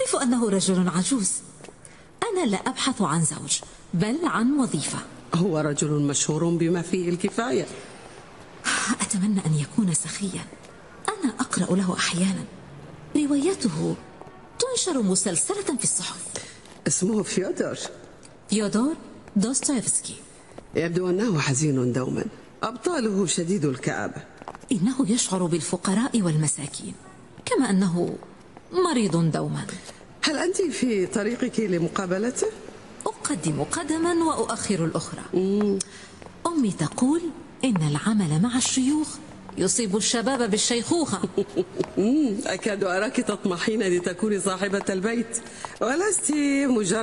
أعرف أنه رجل عجوز. أنا لا أبحث عن زوج بل عن وظيفة. هو رجل مشهور بما فيه الكفاية. أتمنى أن يكون سخيا. أنا أقرأ له أحيانا، روايته تنشر مسلسلة في الصحف. اسمه فيودور دوستويفسكي. يبدو أنه حزين دوما، أبطاله شديد الكآبة. إنه يشعر بالفقراء والمساكين، كما أنه مريض دوما. هل أنت في طريقك لمقابلته؟ أقدم قدما وأؤخر الأخرى. أمي تقول إن العمل مع الشيوخ يصيب الشباب بالشيخوخة. أكاد أراك تطمحين لتكوني صاحبة البيت ولست مجرد